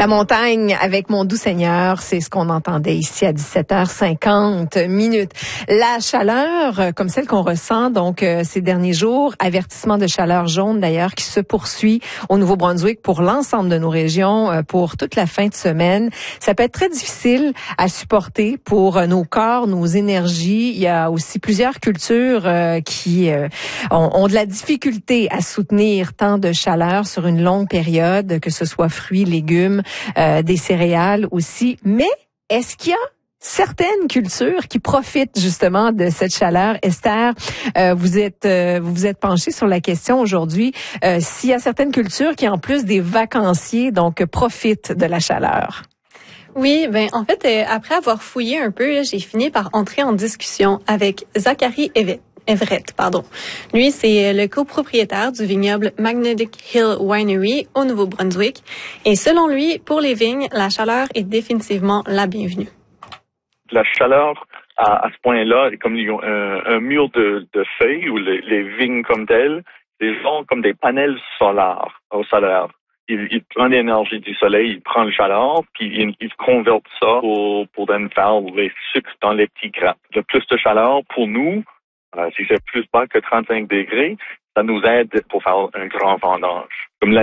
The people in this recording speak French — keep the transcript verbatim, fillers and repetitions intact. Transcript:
La montagne avec mon doux Seigneur, c'est ce qu'on entendait ici à dix-sept heures cinquante minutes. La chaleur, comme celle qu'on ressent donc euh, ces derniers jours, avertissement de chaleur jaune d'ailleurs qui se poursuit au Nouveau-Brunswick pour l'ensemble de nos régions euh, pour toute la fin de semaine. Ça peut être très difficile à supporter pour euh, nos corps, nos énergies. Il y a aussi plusieurs cultures euh, qui euh, ont, ont de la difficulté à soutenir tant de chaleur sur une longue période, que ce soit fruits, légumes, Euh, des céréales aussi. Mais est-ce qu'il y a certaines cultures qui profitent justement de cette chaleur? Esther, euh, vous êtes euh, vous vous êtes penchée sur la question aujourd'hui. Euh, s'il y a certaines cultures qui, en plus des vacanciers, donc profitent de la chaleur. Oui, ben en fait, euh, après avoir fouillé un peu, j'ai fini par entrer en discussion avec Zachary Evet. Everett, pardon. Lui, c'est le copropriétaire du vignoble Magnetic Hill Winery au Nouveau-Brunswick. Et selon lui, pour les vignes, la chaleur est définitivement la bienvenue. La chaleur, à, à ce point-là, est comme un, un mur de, de feuilles ou les, les vignes comme telles, ils ont comme des panels solaires au solaire. Il, il prend l'énergie du soleil, il prend le chaleur, puis il, il convertit ça pour, pour faire les sucres dans les petits grappes. Le plus de chaleur, pour nous, Euh, si c'est plus bas que trente-cinq degrés, ça nous aide pour faire un grand vendange. Comme